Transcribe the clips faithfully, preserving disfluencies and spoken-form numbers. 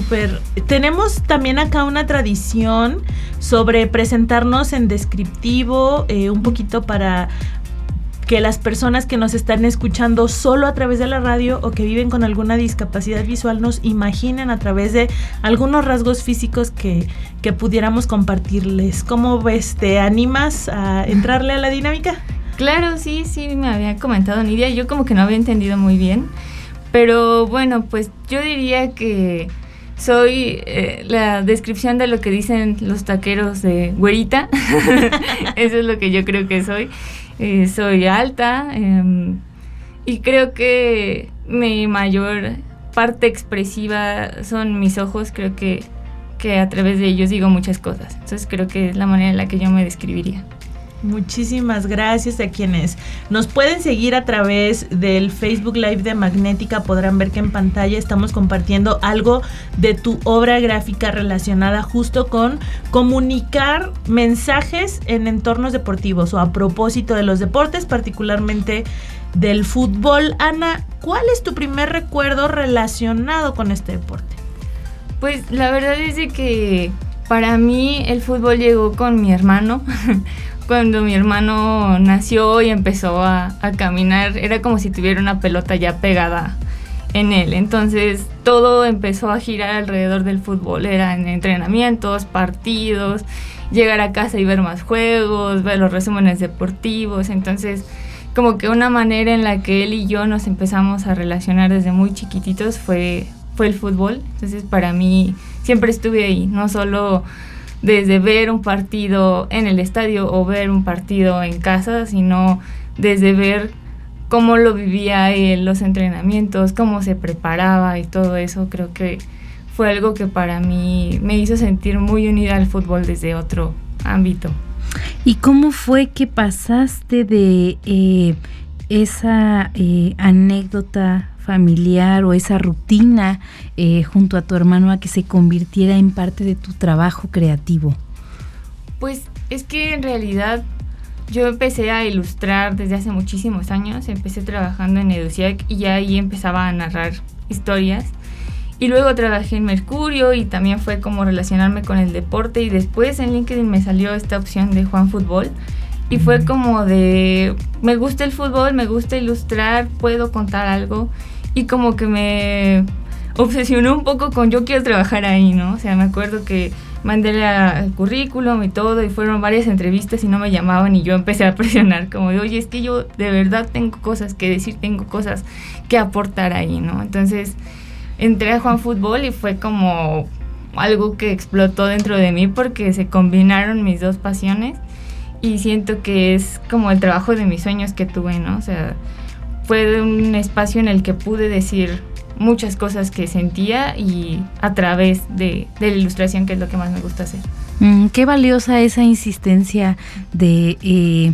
súper. Tenemos también acá una tradición sobre presentarnos en descriptivo, eh, un poquito para que las personas que nos están escuchando solo a través de la radio o que viven con alguna discapacidad visual nos imaginen a través de algunos rasgos físicos que, que pudiéramos compartirles. ¿Cómo ves? ¿Te animas a entrarle a la dinámica? Claro, sí, sí, me había comentado Nidia, yo como que no había entendido muy bien, pero bueno, pues yo diría que soy eh, la descripción de lo que dicen los taqueros de güerita. Eso es lo que yo creo que soy. Eh, soy alta eh, y creo que mi mayor parte expresiva son mis ojos. Creo que, que a través de ellos digo muchas cosas. Entonces creo que es la manera en la que yo me describiría. Muchísimas gracias a quienes nos pueden seguir a través del Facebook Live de Magnética. Podrán ver que en pantalla estamos compartiendo algo de tu obra gráfica relacionada justo con comunicar mensajes en entornos deportivos o a propósito de los deportes, particularmente del fútbol. Ana, ¿cuál es tu primer recuerdo relacionado con este deporte? Pues la verdad es de que para mí el fútbol llegó con mi hermano. Cuando mi hermano nació y empezó a, a caminar, era como si tuviera una pelota ya pegada en él. Entonces todo empezó a girar alrededor del fútbol. Eran entrenamientos, partidos, llegar a casa y ver más juegos, ver los resúmenes deportivos. Entonces como que una manera en la que él y yo nos empezamos a relacionar desde muy chiquititos fue, fue el fútbol. Entonces para mí siempre estuve ahí, no solo desde ver un partido en el estadio o ver un partido en casa, sino desde ver cómo lo vivía él, los entrenamientos, cómo se preparaba y todo eso. Creo que fue algo que para mí me hizo sentir muy unida al fútbol desde otro ámbito. ¿Y cómo fue que pasaste de eh, esa eh, anécdota familiar o esa rutina eh, junto a tu hermano a que se convirtiera en parte de tu trabajo creativo? Pues es que en realidad yo empecé a ilustrar desde hace muchísimos años. Empecé trabajando en EduCiac y ya ahí empezaba a narrar historias. Y luego trabajé en Mercurio y también fue como relacionarme con el deporte. Y después en LinkedIn me salió esta opción de Juan Fútbol. Y fue como de, me gusta el fútbol, me gusta ilustrar, puedo contar algo. Y como que me obsesionó un poco con yo quiero trabajar ahí, ¿no? O sea, me acuerdo que mandé la, el currículum y todo, y fueron varias entrevistas y no me llamaban, y yo empecé a presionar como de, oye, es que yo de verdad tengo cosas que decir, tengo cosas que aportar ahí, ¿no? Entonces entré a Juan Fútbol y fue como algo que explotó dentro de mí porque se combinaron mis dos pasiones y siento que es como el trabajo de mis sueños que tuve, ¿no? O sea, fue un espacio en el que pude decir muchas cosas que sentía y a través de, de la ilustración, que es lo que más me gusta hacer. Mm, qué valiosa esa insistencia de eh,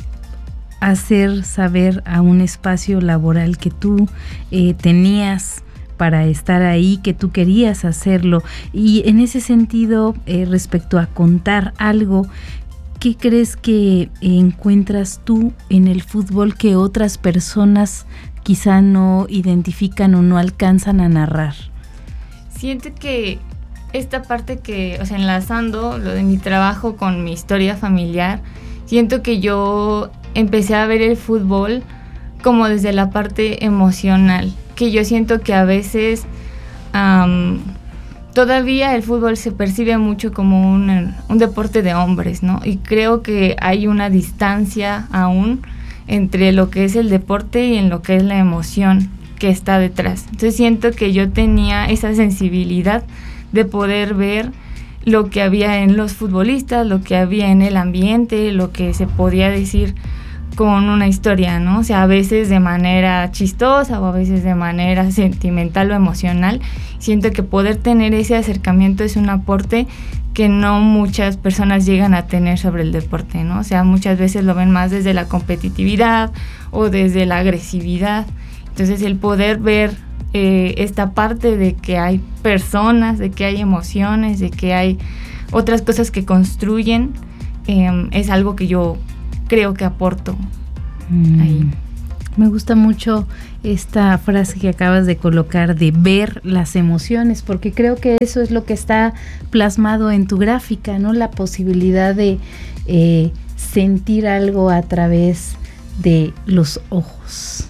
hacer saber a un espacio laboral que tú eh, tenías para estar ahí, que tú querías hacerlo. Y en ese sentido, eh, respecto a contar algo, ¿qué crees que encuentras tú en el fútbol que otras personas quizá no identifican o no alcanzan a narrar? Siento que esta parte que, o sea, enlazando lo de mi trabajo con mi historia familiar, siento que yo empecé a ver el fútbol como desde la parte emocional, que yo siento que a veces um, todavía el fútbol se percibe mucho como un, un deporte de hombres, ¿no? Y creo que hay una distancia aún entre lo que es el deporte y en lo que es la emoción que está detrás. Entonces siento que yo tenía esa sensibilidad de poder ver lo que había en los futbolistas, lo que había en el ambiente, lo que se podía decir con una historia, ¿no? O sea, a veces de manera chistosa o a veces de manera sentimental o emocional. Siento que poder tener ese acercamiento es un aporte que no muchas personas llegan a tener sobre el deporte, ¿no? O sea, muchas veces lo ven más desde la competitividad o desde la agresividad. Entonces, el poder ver eh, esta parte de que hay personas, de que hay emociones, de que hay otras cosas que construyen, eh, es algo que yo creo que aporto mm. ahí. Me gusta mucho esta frase que acabas de colocar de ver las emociones, porque creo que eso es lo que está plasmado en tu gráfica, ¿no? La posibilidad de eh, sentir algo a través de los ojos.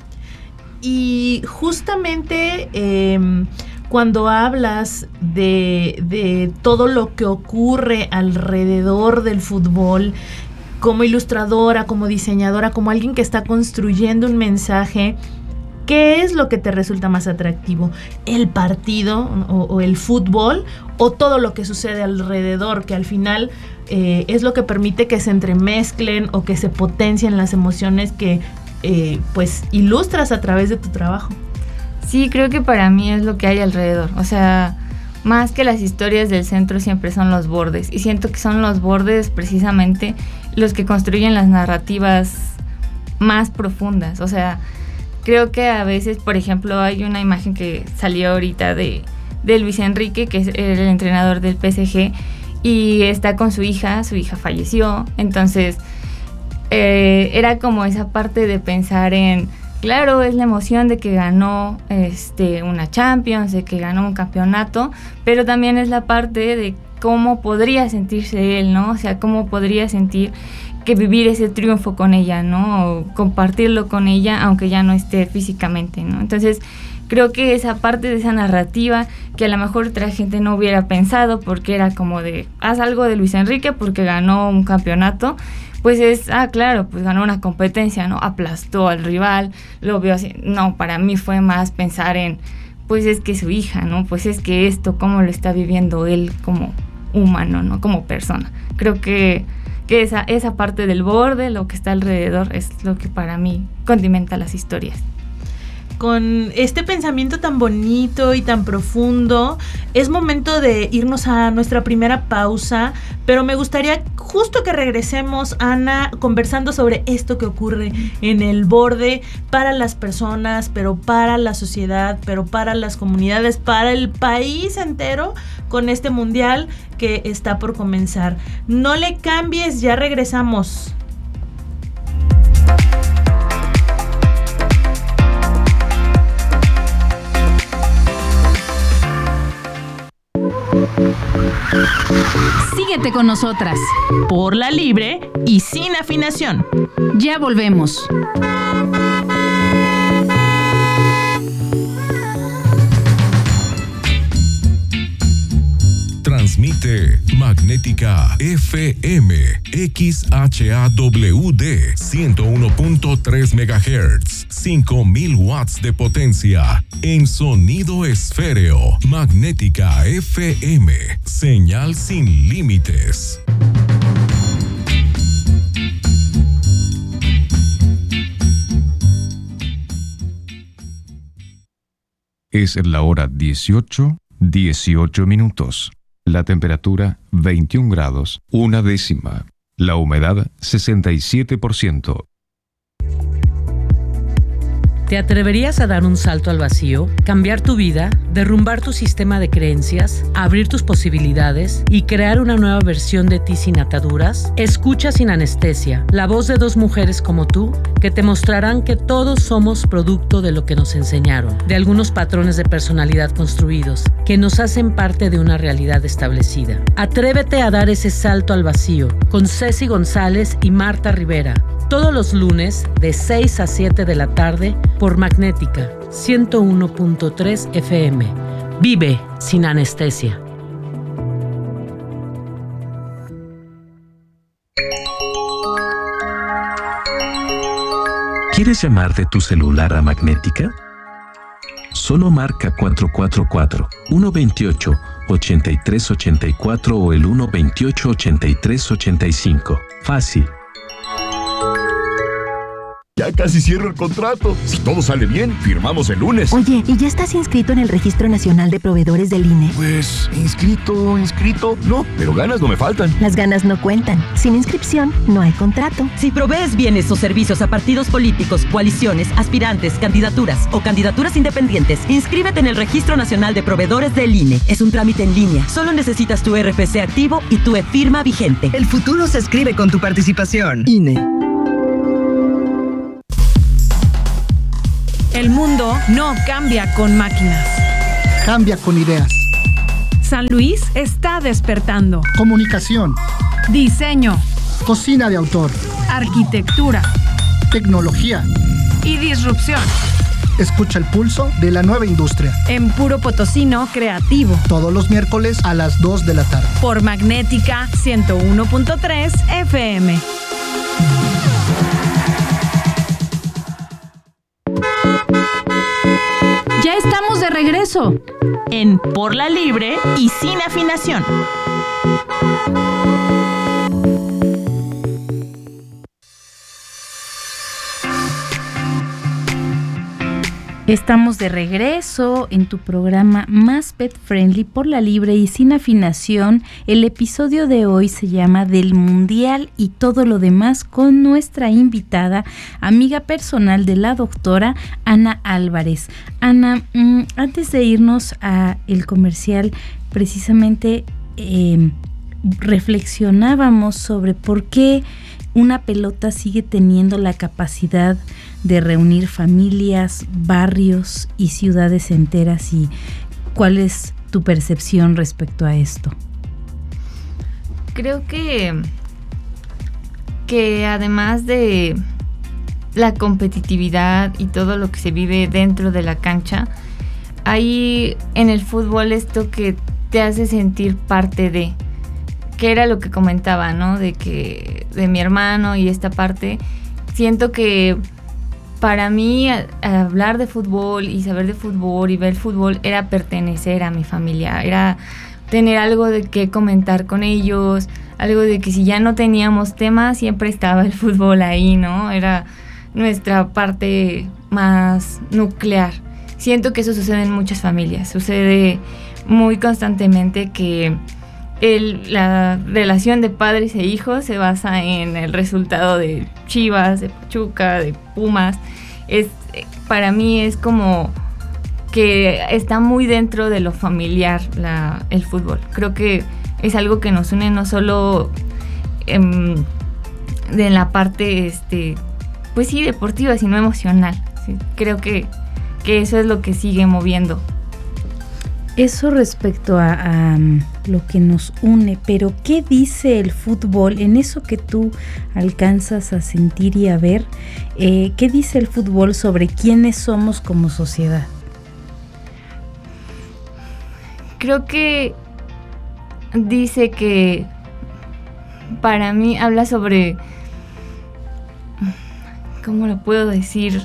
Y justamente eh, cuando hablas de, de todo lo que ocurre alrededor del fútbol, como ilustradora, como diseñadora, como alguien que está construyendo un mensaje, ¿qué es lo que te resulta más atractivo? ¿El partido o, o el fútbol o todo lo que sucede alrededor, que al final eh, es lo que permite que se entremezclen o que se potencien las emociones que eh, pues ilustras a través de tu trabajo? Sí, creo que para mí es lo que hay alrededor. O sea, más que las historias del centro siempre son los bordes. Y siento que son los bordes precisamente los que construyen las narrativas más profundas. O sea, creo que a veces, por ejemplo, hay una imagen que salió ahorita de, de Luis Enrique, que es el entrenador del P S G, y está con su hija, su hija falleció. Entonces, eh, era como esa parte de pensar en, claro, es la emoción de que ganó este, una Champions, de que ganó un campeonato, pero también es la parte de cómo podría sentirse él, ¿no? O sea, cómo podría sentir que vivir ese triunfo con ella, ¿no? O compartirlo con ella, aunque ya no esté físicamente, ¿no? Entonces, creo que esa parte de esa narrativa que a lo mejor otra gente no hubiera pensado, porque era como de, haz algo de Luis Enrique porque ganó un campeonato, pues es, ah, claro, pues ganó una competencia, ¿no? Aplastó al rival, lo vio así. No, para mí fue más pensar en, pues es que su hija, ¿no? Pues es que esto, cómo lo está viviendo él como humano, ¿no? Como persona. Creo que, que esa, esa parte del borde, lo que está alrededor, es lo que para mí condimenta las historias. Con este pensamiento tan bonito y tan profundo, es momento de irnos a nuestra primera pausa, pero me gustaría justo que regresemos, Ana, conversando sobre esto que ocurre en el borde para las personas, pero para la sociedad, pero para las comunidades, para el país entero, con este mundial que está por comenzar. No le cambies, ya regresamos. Síguete con nosotras por la libre y sin afinación. Ya volvemos. Transmite Magnética F M X H A W D ciento uno punto tres megahertz, cinco mil watts de potencia en sonido esféreo. Magnética F M, señal sin límites. Es la hora dieciocho, dieciocho minutos. La temperatura veintiún grados, una décima. La humedad sesenta y siete por ciento. ¿Te atreverías a dar un salto al vacío, cambiar tu vida, derrumbar tu sistema de creencias, abrir tus posibilidades y crear una nueva versión de ti sin ataduras? Escucha Sin Anestesia, la voz de dos mujeres como tú que te mostrarán que todos somos producto de lo que nos enseñaron, de algunos patrones de personalidad construidos que nos hacen parte de una realidad establecida. Atrévete a dar ese salto al vacío con Ceci González y Marta Rivera, todos los lunes de seis a siete de la tarde por Magnética ciento uno punto tres F M. Vive sin anestesia. ¿Quieres llamar de tu celular a Magnética? Solo marca cuatro cuatro cuatro, uno dos ocho, ocho tres ocho cuatro o el uno dos ocho, ocho tres ocho cinco. Fácil. Ya casi cierro el contrato. Si todo sale bien, firmamos el lunes. Oye, ¿y ya estás inscrito en el Registro Nacional de Proveedores del I N E? Pues, inscrito, inscrito, no, pero ganas no me faltan. Las ganas no cuentan. Sin inscripción, no hay contrato. Si provees bienes o servicios a partidos políticos, coaliciones, aspirantes, candidaturas o candidaturas independientes, inscríbete en el Registro Nacional de Proveedores del I N E. Es un trámite en línea. Solo necesitas tu R F C activo y tu e-firma vigente. El futuro se escribe con tu participación. I N E. El mundo no cambia con máquinas. Cambia con ideas. San Luis está despertando. Comunicación. Diseño. Cocina de autor. Arquitectura. Tecnología. Y disrupción. Escucha el pulso de la nueva industria. En Puro Potosino Creativo. Todos los miércoles a las dos de la tarde. Por Magnética ciento uno punto tres F M. Ya estamos de regreso en Por la Libre y Sin Afinación. Estamos de regreso en tu programa más pet friendly, Por la Libre y Sin Afinación. El episodio de hoy se llama Del Mundial y todo lo demás, con nuestra invitada, amiga personal de la doctora Ana Álvarez. Ana, mmm, antes de irnos a el comercial, precisamente eh, reflexionábamos sobre por qué una pelota sigue teniendo la capacidad de reunir familias, barrios y ciudades enteras, y cuál es tu percepción respecto a esto. Creo que que además de la competitividad y todo lo que se vive dentro de la cancha, hay en el fútbol esto que te hace sentir parte de, que era lo que comentaba, ¿no? De que de mi hermano y esta parte, siento que para mí a, a hablar de fútbol y saber de fútbol y ver fútbol era pertenecer a mi familia, era tener algo de qué comentar con ellos, algo de que si ya no teníamos tema, siempre estaba el fútbol ahí, ¿no? Era nuestra parte más nuclear. Siento que eso sucede en muchas familias, sucede muy constantemente que el, la relación de padres e hijos se basa en el resultado de Chivas, de Pachuca, de Pumas. Es, para mí es como que está muy dentro de lo familiar la, el fútbol. Creo que es algo que nos une no solo en, de la parte, este, pues sí, deportiva, sino emocional. ¿Sí? Creo que, que eso es lo que sigue moviendo. Eso respecto a, a lo que nos une, pero ¿qué dice el fútbol en eso que tú alcanzas a sentir y a ver? Eh, ¿Qué dice el fútbol sobre quiénes somos como sociedad? Creo que dice que para mí habla sobre, ¿cómo lo puedo decir?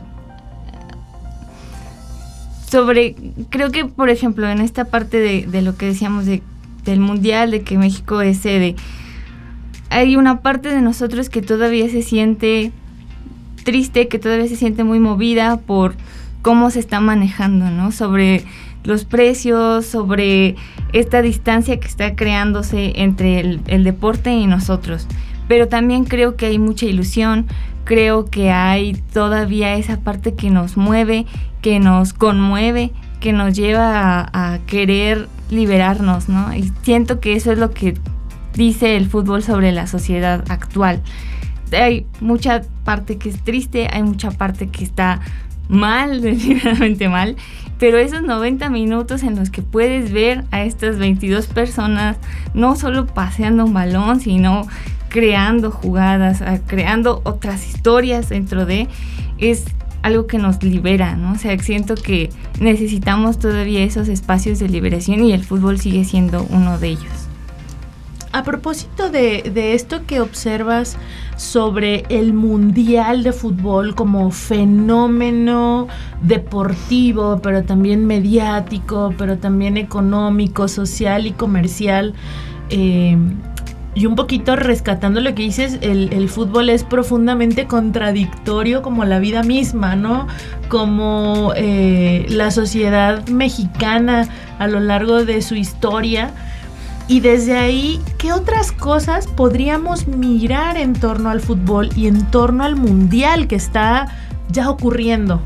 Sobre, creo que por ejemplo en esta parte de, de lo que decíamos de, del mundial, de que México es sede, hay una parte de nosotros que todavía se siente triste, que todavía se siente muy movida por cómo se está manejando, ¿no? Sobre los precios, sobre esta distancia que está creándose entre el, el deporte y nosotros. Pero también creo que hay mucha ilusión, creo que hay todavía esa parte que nos mueve, que nos conmueve, que nos lleva a, a querer liberarnos, ¿no? Y siento que eso es lo que dice el fútbol sobre la sociedad actual. Hay mucha parte que es triste, hay mucha parte que está mal, definitivamente mal, pero esos noventa minutos en los que puedes ver a estas veintidós personas no solo paseando un balón, sino creando jugadas, creando otras historias dentro de, es algo que nos libera, ¿no? O sea, siento que necesitamos todavía esos espacios de liberación y el fútbol sigue siendo uno de ellos. A propósito de, de esto que observas sobre el Mundial de Fútbol como fenómeno deportivo, pero también mediático, pero también económico, social y comercial, eh, y un poquito rescatando lo que dices, el, el fútbol es profundamente contradictorio como la vida misma, ¿no? Como eh, la sociedad mexicana a lo largo de su historia. Y desde ahí, ¿qué otras cosas podríamos mirar en torno al fútbol y en torno al mundial que está ya ocurriendo?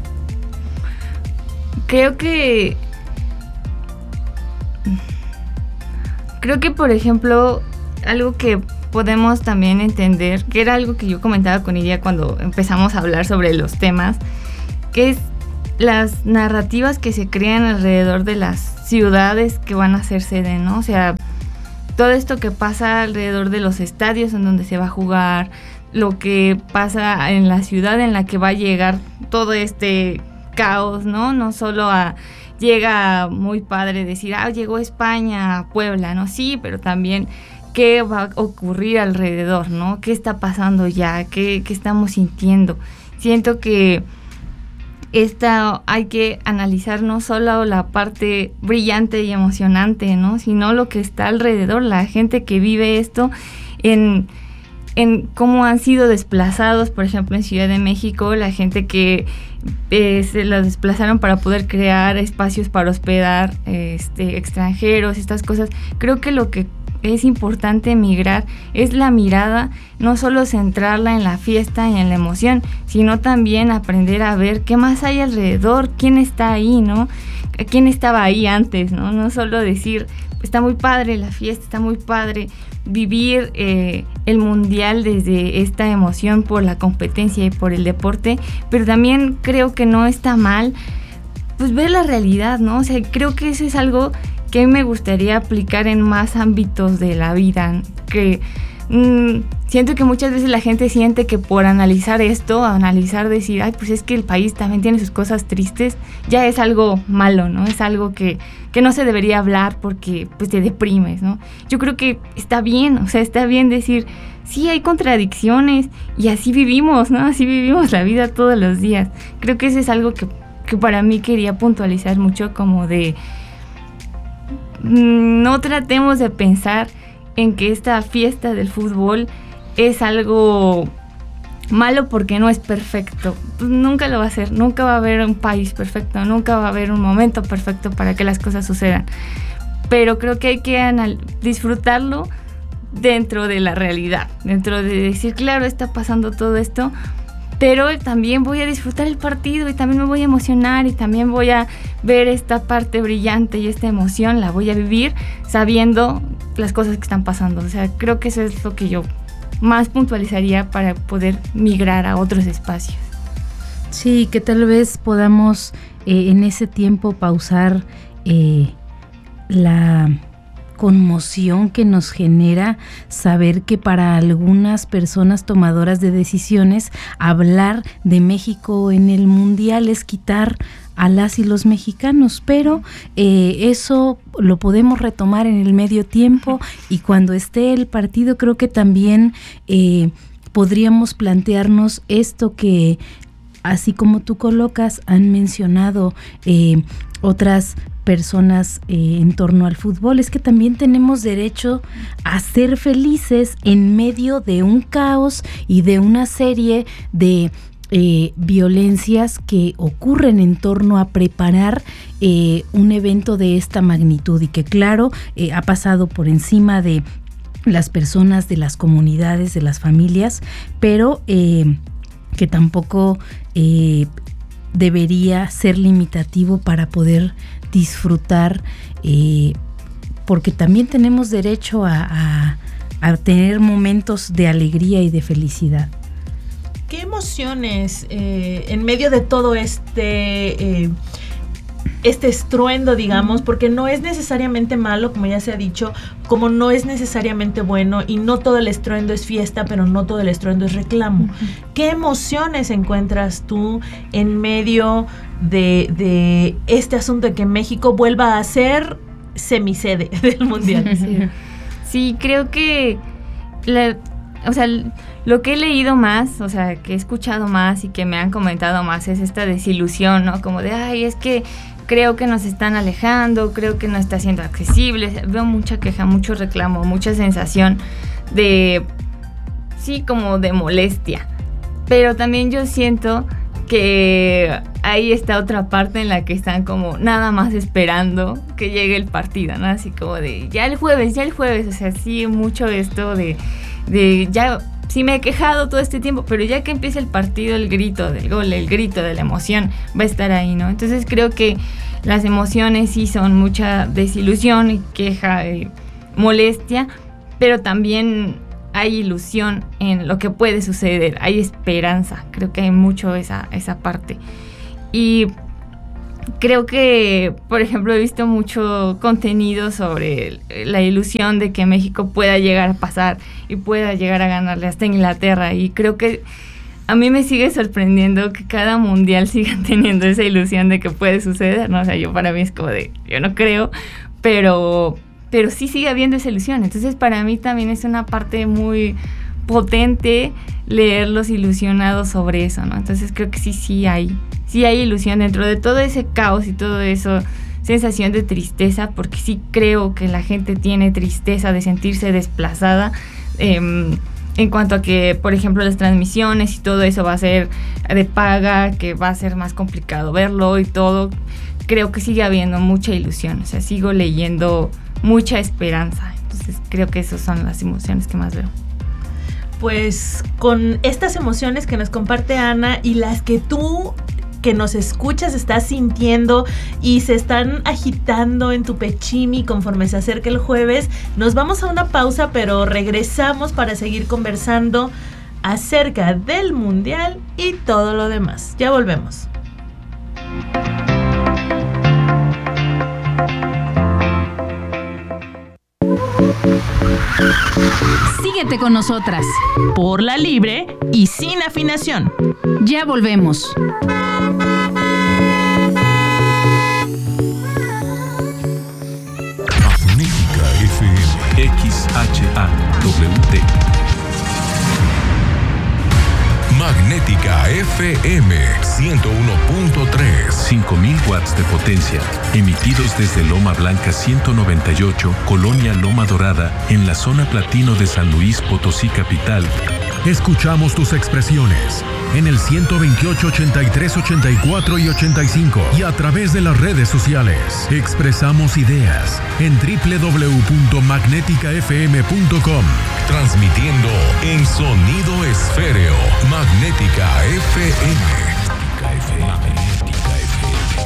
Creo que... Creo que, por ejemplo, algo que podemos también entender, que era algo que yo comentaba con Iria cuando empezamos a hablar sobre los temas, que es las narrativas que se crean alrededor de las ciudades que van a ser sede, ¿no? O sea, todo esto que pasa alrededor de los estadios en donde se va a jugar, lo que pasa en la ciudad en la que va a llegar todo este caos, ¿no? No solo a, llega muy padre decir, ah, llegó España a Puebla, ¿no? Sí, pero también qué va a ocurrir alrededor, ¿no? ¿Qué está pasando ya? ¿Qué, qué estamos sintiendo? Siento que esta hay que analizar no solo la parte brillante y emocionante, ¿no? Sino lo que está alrededor, la gente que vive esto en... en cómo han sido desplazados, por ejemplo, en Ciudad de México, la gente que eh, se los desplazaron para poder crear espacios para hospedar este, extranjeros, estas cosas. Creo que lo que es importante migrar es la mirada, no solo centrarla en la fiesta y en la emoción, sino también aprender a ver qué más hay alrededor, quién está ahí, ¿no? ¿Quién estaba ahí antes, no? No solo decir, está muy padre la fiesta, está muy padre vivir eh, el mundial desde esta emoción por la competencia y por el deporte, pero también creo que no está mal pues ver la realidad, ¿no? O sea, creo que eso es algo que me gustaría aplicar en más ámbitos de la vida, que mmm, siento que muchas veces la gente siente que por analizar esto, analizar decir, ay, pues es que el país también tiene sus cosas tristes, ya es algo malo, ¿no? Es algo que, que no se debería hablar porque pues te deprimes, ¿no? Yo creo que está bien, o sea, está bien decir, sí, hay contradicciones y así vivimos, ¿no? Así vivimos la vida todos los días. Creo que eso es algo que, que para mí quería puntualizar mucho, como de no tratemos de pensar en que esta fiesta del fútbol es algo malo porque no es perfecto. Pues nunca lo va a ser, nunca va a haber un país perfecto, nunca va a haber un momento perfecto para que las cosas sucedan. Pero creo que hay que anal- disfrutarlo dentro de la realidad, dentro de decir, claro, está pasando todo esto, pero también voy a disfrutar el partido y también me voy a emocionar y también voy a ver esta parte brillante y esta emoción, la voy a vivir sabiendo las cosas que están pasando. O sea, creo que eso es lo que yo más puntualizaría para poder migrar a otros espacios. Sí, que tal vez podamos eh, en ese tiempo pausar eh, la conmoción que nos genera saber que para algunas personas tomadoras de decisiones hablar de México en el mundial es quitar a las y los mexicanos, pero eh, eso lo podemos retomar en el medio tiempo y cuando esté el partido creo que también eh, podríamos plantearnos esto que, así como tú colocas, han mencionado eh, otras personas eh, en torno al fútbol, es que también tenemos derecho a ser felices en medio de un caos y de una serie de eh, violencias que ocurren en torno a preparar eh, un evento de esta magnitud y que claro, eh, ha pasado por encima de las personas, de las comunidades, de las familias, pero eh, que tampoco eh, debería ser limitativo para poder disfrutar, eh, porque también tenemos derecho a, a, a tener momentos de alegría y de felicidad. ¿Qué emociones eh, en medio de todo este eh, este estruendo, digamos, porque no es necesariamente malo, como ya se ha dicho, como no es necesariamente bueno, y no todo el estruendo es fiesta, pero no todo el estruendo es reclamo? Uh-huh. ¿Qué emociones encuentras tú en medio de, de este asunto de que México vuelva a ser semisede del Mundial? Sí, sí, creo que la, o sea, lo que he leído más, o sea, que he escuchado más y que me han comentado más es esta desilusión, ¿no? Como de, ay, es que creo que nos están alejando, creo que no está siendo accesible. Veo mucha queja, mucho reclamo, mucha sensación de, sí, como de molestia. Pero también yo siento que ahí está otra parte en la que están como nada más esperando que llegue el partido, ¿no? Así como de, ya el jueves, ya el jueves. O sea, sí, mucho esto de, de ya... Sí me he quejado todo este tiempo, pero ya que empieza el partido, el grito del gol, el grito de la emoción va a estar ahí, ¿no? Entonces creo que las emociones sí son mucha desilusión y queja, y molestia, pero también hay ilusión en lo que puede suceder, hay esperanza, creo que hay mucho esa, esa parte. Y creo que, por ejemplo, he visto mucho contenido sobre la ilusión de que México pueda llegar a pasar y pueda llegar a ganarle hasta Inglaterra, y creo que a mí me sigue sorprendiendo que cada mundial sigan teniendo esa ilusión de que puede suceder, ¿no? O sea, yo para mí es como de, yo no creo, pero, pero sí sigue habiendo esa ilusión. Entonces, para mí también es una parte muy potente leerlos ilusionados sobre eso, ¿no? Entonces, creo que sí, sí hay, sí hay ilusión dentro de todo ese caos y todo eso, sensación de tristeza, porque sí creo que la gente tiene tristeza de sentirse desplazada, eh, en cuanto a que, por ejemplo, las transmisiones y todo eso va a ser de paga, que va a ser más complicado verlo y todo. Creo que sigue habiendo mucha ilusión, o sea, sigo leyendo mucha esperanza. Entonces creo que esas son las emociones que más veo. Pues con estas emociones que nos comparte Ana y las que tú que nos escuchas estás sintiendo y se están agitando en tu pechimi conforme se acerca el jueves, nos vamos a una pausa, pero regresamos para seguir conversando acerca del mundial y todo lo demás. Ya volvemos. Síguete con nosotras. Por la libre y sin afinación. Ya volvemos. Magnética F M. X H A W D. Magnética F M ciento uno punto tres. cinco mil watts de potencia, emitidos desde Loma Blanca ciento noventa y ocho, Colonia Loma Dorada, en la zona platino de San Luis Potosí capital. Escuchamos tus expresiones en el ciento veintiocho, ochenta y tres, ochenta y cuatro y ochenta y cinco y a través de las redes sociales. Expresamos ideas en doble u doble u doble u punto magnética f m punto com. Transmitiendo en sonido esféreo. Magnética F M. Magnética F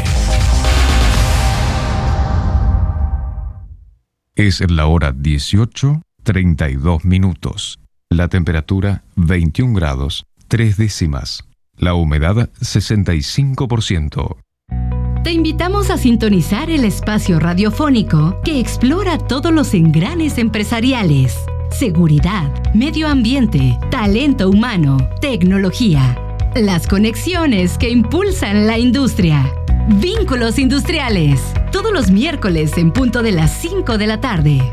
M. Es la hora dieciocho, treinta y dos minutos. La temperatura veintiún grados, tres décimas. La humedad sesenta y cinco por ciento. Te invitamos a sintonizar el espacio radiofónico que explora todos los engranes empresariales: seguridad, medio ambiente, talento humano, tecnología. Las conexiones que impulsan la industria. Vínculos Industriales. Todos los miércoles en punto de las cinco de la tarde.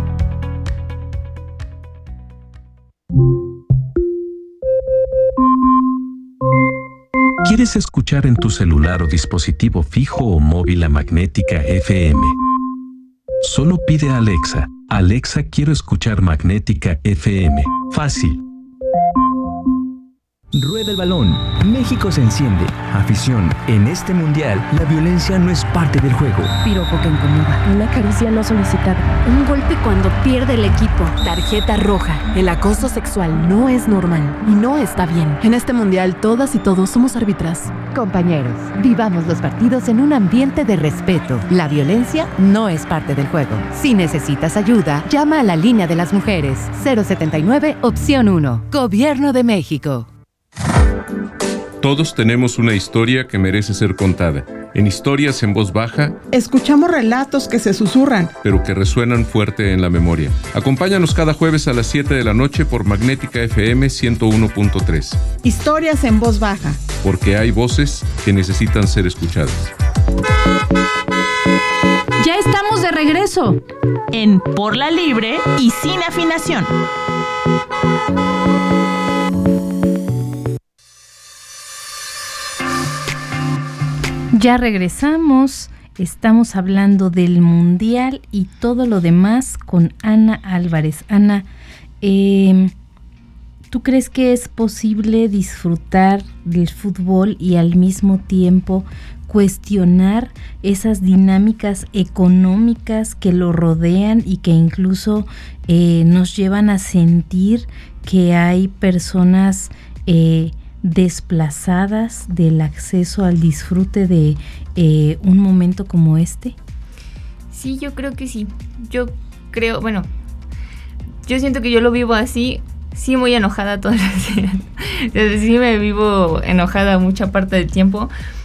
¿Quieres escuchar en tu celular o dispositivo fijo o móvil a Magnética F M? Solo pide a Alexa: Alexa, quiero escuchar Magnética F M. Fácil. Rueda el balón. México se enciende. Afición. En este mundial, la violencia no es parte del juego. Piropo que incomoda. Una caricia no solicitada. Un golpe cuando pierde el equipo. Tarjeta roja. El acoso sexual no es normal y no está bien. En este mundial, todas y todos somos árbitras. Compañeros, vivamos los partidos en un ambiente de respeto. La violencia no es parte del juego. Si necesitas ayuda, llama a la línea de las mujeres. cero setenta y nueve, opción uno. Gobierno de México. Todos tenemos una historia que merece ser contada. En Historias en Voz Baja, escuchamos relatos que se susurran, pero que resuenan fuerte en la memoria. Acompáñanos cada jueves a las siete de la noche por Magnética F M ciento uno punto tres. Historias en Voz Baja. Porque hay voces que necesitan ser escuchadas. Ya estamos de regreso en Por la Libre y sin afinación. Ya regresamos, estamos hablando del Mundial y todo lo demás con Ana Álvarez. Ana, eh, ¿tú crees que es posible disfrutar del fútbol y al mismo tiempo cuestionar esas dinámicas económicas que lo rodean y que incluso eh, nos llevan a sentir que hay personas eh, desplazadas del acceso al disfrute de eh, un momento como este? Sí, yo creo que sí. Yo creo, bueno, yo siento que yo lo vivo así, sí muy enojada todas las días. Sí me vivo enojada mucha parte del tiempo,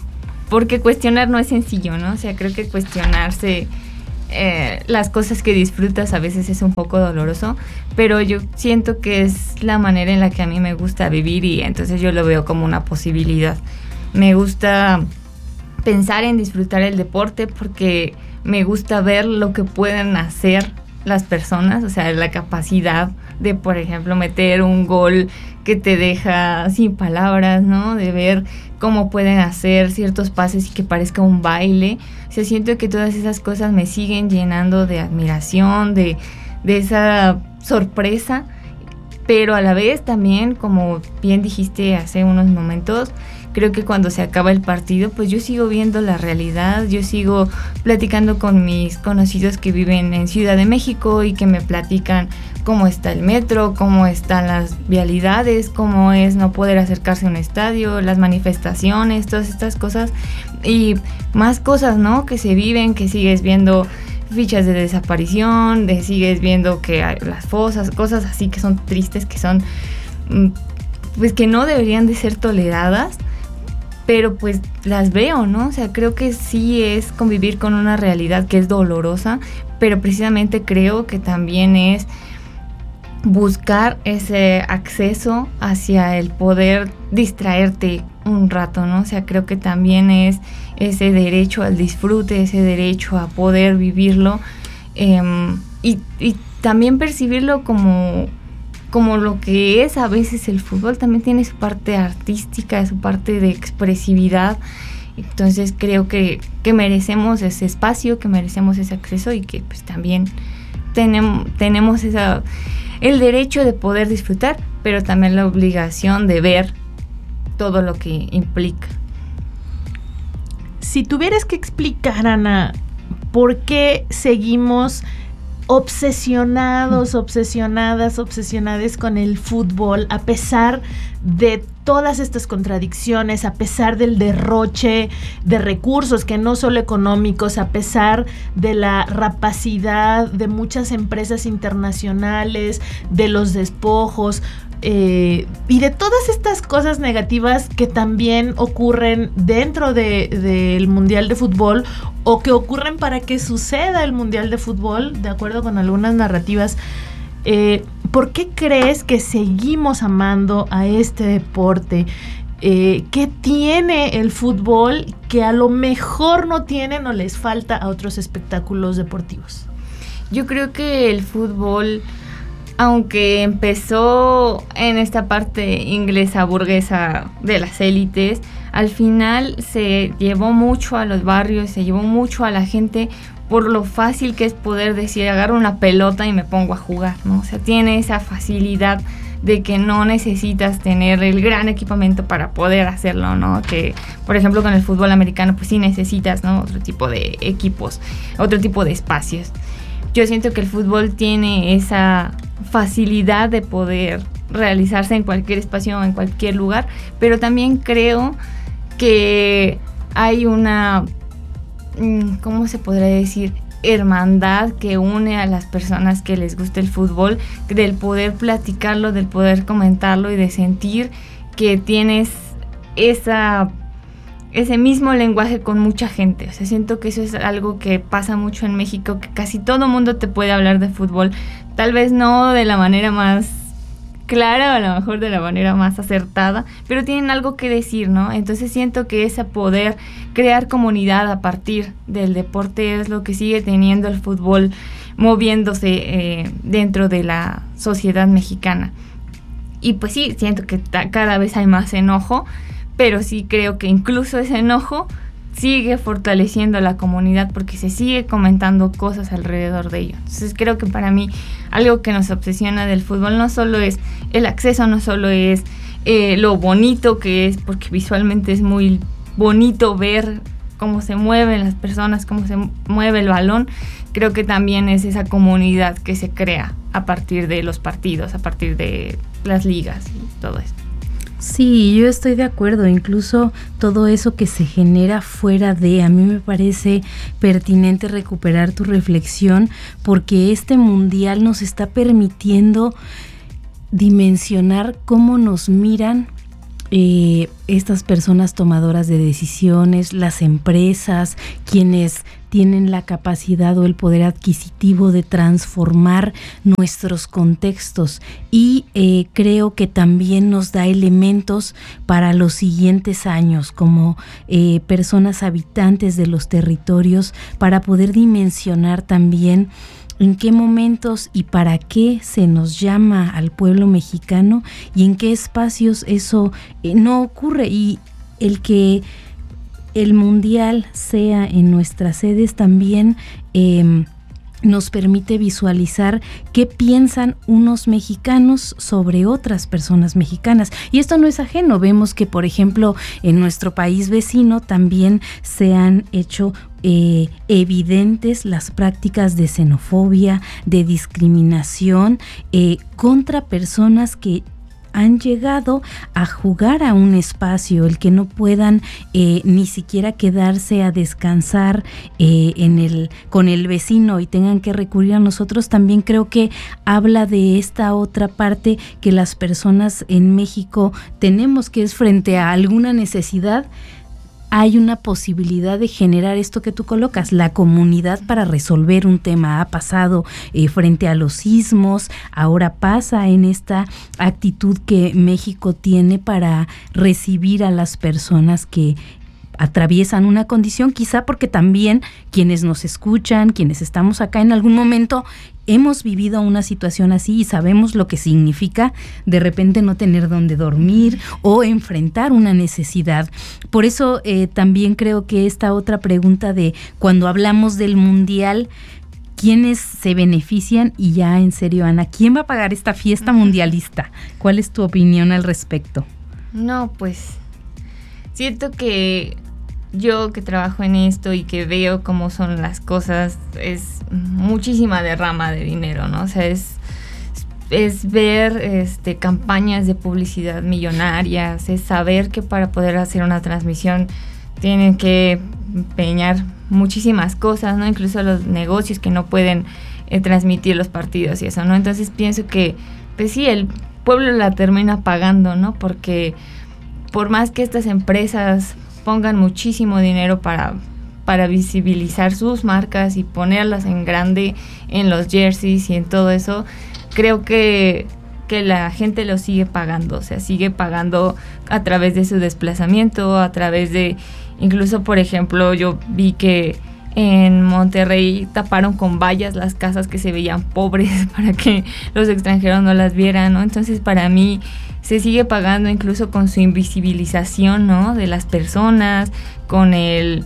porque cuestionar no es sencillo, ¿no? O sea, creo que cuestionarse eh, las cosas que disfrutas a veces es un poco doloroso, pero yo siento que es la manera en la que a mí me gusta vivir y entonces yo lo veo como una posibilidad. Me gusta pensar en disfrutar el deporte porque me gusta ver lo que pueden hacer las personas, o sea, la capacidad de, por ejemplo, meter un gol que te deja sin palabras, ¿no? De ver cómo pueden hacer ciertos pases y que parezca un baile. O sea, siento que todas esas cosas me siguen llenando de admiración, de, de esa sorpresa, pero a la vez también, como bien dijiste hace unos momentos, creo que cuando se acaba el partido, pues yo sigo viendo la realidad, yo sigo platicando con mis conocidos que viven en Ciudad de México y que me platican cómo está el metro, cómo están las vialidades, cómo es no poder acercarse a un estadio, las manifestaciones, todas estas cosas y más cosas, ¿no? Que se viven, que sigues viendo fichas de desaparición, de sigues viendo que hay las fosas, cosas así que son tristes, que son, pues que no deberían de ser toleradas. Pero pues las veo, ¿no? O sea, creo que sí es convivir con una realidad que es dolorosa, pero precisamente creo que también es buscar ese acceso hacia el poder distraerte un rato, ¿no? O sea, creo que también es ese derecho al disfrute, ese derecho a poder vivirlo eh, y, y también percibirlo como... como lo que es a veces el fútbol, también tiene su parte artística, su parte de expresividad. Entonces creo que, que merecemos ese espacio, que merecemos ese acceso y que pues también tenemos, tenemos esa, el derecho de poder disfrutar, pero también la obligación de ver todo lo que implica. Si tuvieras que explicar, Ana, ¿por qué seguimos obsesionados, obsesionadas, obsesionadas con el fútbol, a pesar de todas estas contradicciones, a pesar del derroche de recursos que no solo económicos, a pesar de la rapacidad de muchas empresas internacionales, de los despojos eh, y de todas estas cosas negativas que también ocurren dentro de, del Mundial de Fútbol o que ocurren para que suceda el Mundial de Fútbol, de acuerdo con algunas narrativas? Eh, ¿Por qué crees que seguimos amando a este deporte? Eh, ¿Qué tiene el fútbol que a lo mejor no tienen o les falta a otros espectáculos deportivos? Yo creo que el fútbol, aunque empezó en esta parte inglesa burguesa de las élites, al final se llevó mucho a los barrios, se llevó mucho a la gente por lo fácil que es poder decir, agarro una pelota y me pongo a jugar, ¿no? O sea, tiene esa facilidad de que no necesitas tener el gran equipamiento para poder hacerlo, ¿no? Que, por ejemplo, con el fútbol americano, pues sí necesitas, ¿no? Otro tipo de equipos, otro tipo de espacios. Yo siento que el fútbol tiene esa facilidad de poder realizarse en cualquier espacio, en cualquier lugar, pero también creo que hay una, ¿cómo se podría decir?, hermandad que une a las personas que les gusta el fútbol, del poder platicarlo, del poder comentarlo y de sentir que tienes esa, ese mismo lenguaje con mucha gente. O sea, siento que eso es algo que pasa mucho en México, que casi todo mundo te puede hablar de fútbol, tal vez no de la manera más clara o a lo mejor de la manera más acertada, pero tienen algo que decir, ¿no? Entonces siento que ese poder crear comunidad a partir del deporte es lo que sigue teniendo el fútbol moviéndose eh, dentro de la sociedad mexicana. Y pues sí, siento que ta- cada vez hay más enojo, pero sí creo que incluso ese enojo sigue fortaleciendo a la comunidad porque se sigue comentando cosas alrededor de ello. Entonces creo que para mí algo que nos obsesiona del fútbol no solo es el acceso, no solo es eh, lo bonito que es, porque visualmente es muy bonito ver cómo se mueven las personas, cómo se mueve el balón. Creo que también es esa comunidad que se crea a partir de los partidos, a partir de las ligas y todo eso. Sí, yo estoy de acuerdo, incluso todo eso que se genera fuera de, a mí me parece pertinente recuperar tu reflexión porque este mundial nos está permitiendo dimensionar cómo nos miran eh, estas personas tomadoras de decisiones, las empresas, quienes tienen la capacidad o el poder adquisitivo de transformar nuestros contextos, y eh, creo que también nos da elementos para los siguientes años como eh, personas habitantes de los territorios, para poder dimensionar también en qué momentos y para qué se nos llama al pueblo mexicano y en qué espacios eso eh, no ocurre. Y el que el mundial sea en nuestras sedes también eh, nos permite visualizar qué piensan unos mexicanos sobre otras personas mexicanas. Y esto no es ajeno. Vemos que, por ejemplo, en nuestro país vecino también se han hecho eh, evidentes las prácticas de xenofobia, de discriminación eh, contra personas que han llegado a jugar a un espacio, el que no puedan eh, ni siquiera quedarse a descansar eh, en el con el vecino y tengan que recurrir a nosotros. También creo que habla de esta otra parte que las personas en México tenemos, que es frente a alguna necesidad, hay una posibilidad de generar esto que tú colocas, la comunidad para resolver un tema. Ha pasado eh, frente a los sismos, ahora pasa en esta actitud que México tiene para recibir a las personas que atraviesan una condición, quizá porque también quienes nos escuchan, quienes estamos acá en algún momento hemos vivido una situación así y sabemos lo que significa de repente no tener dónde dormir o enfrentar una necesidad. Por eso eh, también creo que esta otra pregunta de cuando hablamos del mundial, ¿quiénes se benefician? Y ya en serio, Ana, ¿quién va a pagar esta fiesta mundialista? ¿Cuál es tu opinión al respecto? No, pues siento que yo que trabajo en esto y que veo cómo son las cosas, es muchísima derrama de dinero, ¿no? O sea, es, es ver este, campañas de publicidad millonarias, es saber que para poder hacer una transmisión tienen que empeñar muchísimas cosas, ¿no? Incluso los negocios que no pueden eh, transmitir los partidos y eso, ¿no? Entonces pienso que, pues sí, el pueblo la termina pagando, ¿no? Porque por más que estas empresas pongan muchísimo dinero para, para visibilizar sus marcas y ponerlas en grande en los jerseys y en todo eso, creo que, que la gente lo sigue pagando, o sea, sigue pagando a través de su desplazamiento, a través de, incluso por ejemplo, yo vi que en Monterrey taparon con vallas las casas que se veían pobres para que los extranjeros no las vieran, ¿no? Entonces, para mí se sigue pagando incluso con su invisibilización, ¿no? De las personas, con el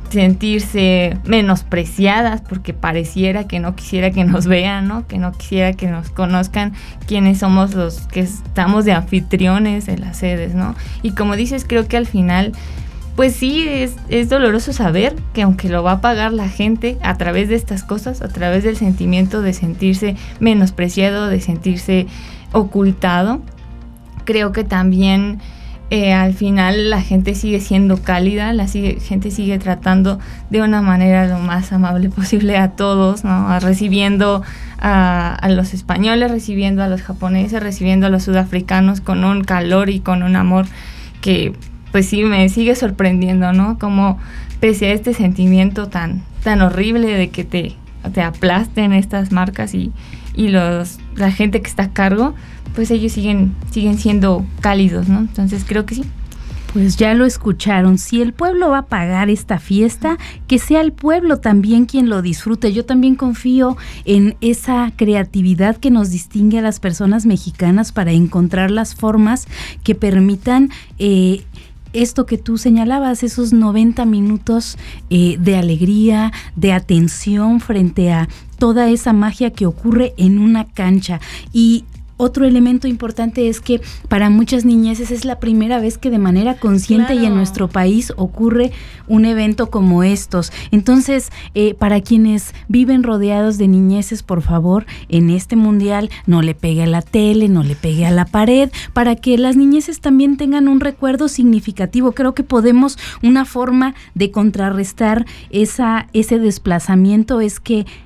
sentirse menospreciadas porque pareciera que no quisiera que nos vean, ¿no? Que no quisiera que nos conozcan quiénes somos los que estamos de anfitriones en las sedes, ¿no? Y como dices, creo que al final, pues sí, es, es doloroso saber que aunque lo va a pagar la gente a través de estas cosas, a través del sentimiento de sentirse menospreciado, de sentirse ocultado, creo que también eh, al final la gente sigue siendo cálida, la sigue, gente sigue tratando de una manera lo más amable posible a todos, ¿no? A recibiendo a, a los españoles, recibiendo a los japoneses, recibiendo a los sudafricanos con un calor y con un amor que pues sí me sigue sorprendiendo, ¿no? Como pese a este sentimiento tan, tan horrible de que te, te aplasten estas marcas y, y los, la gente que está a cargo, pues ellos siguen, siguen siendo cálidos, ¿no? Entonces creo que sí. Pues ya lo escucharon, si el pueblo va a pagar esta fiesta, que sea el pueblo también quien lo disfrute. Yo también confío en esa creatividad que nos distingue a las personas mexicanas para encontrar las formas que permitan eh, esto que tú señalabas, esos noventa minutos eh, de alegría, de atención frente a toda esa magia que ocurre en una cancha. Y otro elemento importante es que para muchas niñeces es la primera vez que de manera consciente claro. y en nuestro país ocurre un evento como estos. Entonces, eh, para quienes viven rodeados de niñeces, por favor, en este mundial no le pegue a la tele, no le pegue a la pared, para que las niñeces también tengan un recuerdo significativo. Creo que podemos, una forma de contrarrestar esa, ese desplazamiento es que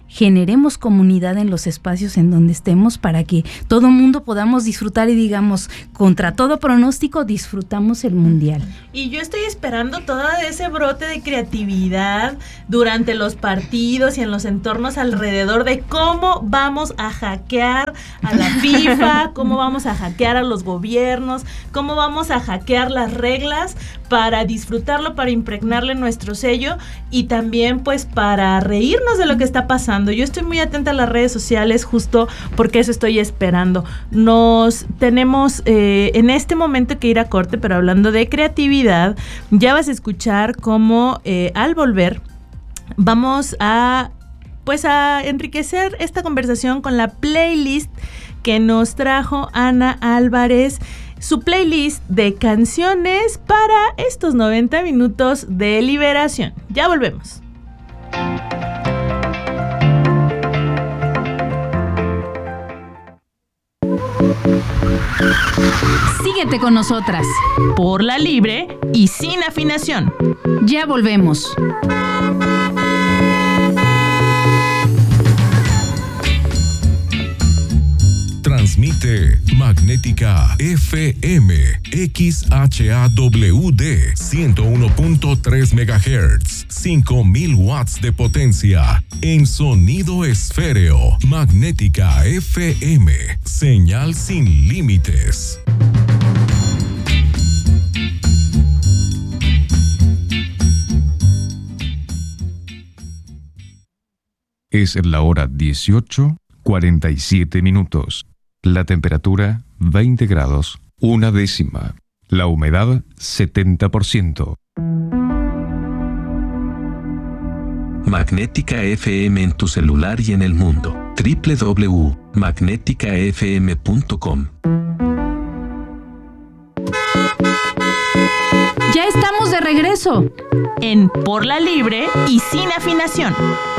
generemos comunidad en los espacios en donde estemos para que todo mundo podamos disfrutar y digamos, contra todo pronóstico, disfrutamos el mundial. Y yo estoy esperando todo ese brote de creatividad durante los partidos y en los entornos alrededor de cómo vamos a hackear a la FIFA, cómo vamos a hackear a los gobiernos, cómo vamos a hackear las reglas para disfrutarlo, para impregnarle nuestro sello y también pues para reírnos de lo que está pasando. Yo estoy muy atenta a las redes sociales justo porque eso estoy esperando. Nos tenemos eh, en este momento que ir a corte, pero hablando de creatividad, ya vas a escuchar cómo eh, al volver vamos a pues a enriquecer esta conversación con la playlist que nos trajo Ana Álvarez, su playlist de canciones para estos noventa minutos de liberación. Ya volvemos. Síguete con nosotras. Por la libre y sin afinación. Ya volvemos. Transmite Magnética F M X H A W D ciento uno punto tres megahertz, cinco mil watts de potencia en sonido esféreo. Magnética F M, señal sin límites. Es la hora dieciocho, cuarenta y siete minutos. La temperatura veinte grados, una décima. La humedad setenta por ciento. Magnética F M en tu celular y en el mundo. doble u doble u doble u punto magnética f m punto com. Ya estamos de regreso en Por la Libre y sin afinación.